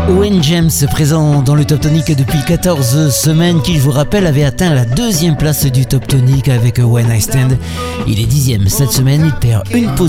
Owen James, présent dans le Top Tonic depuis 14 semaines, qui je vous rappelle avait atteint la 2e place du Top Tonic avec When I Stand. Il est 10e cette semaine, il perd une position.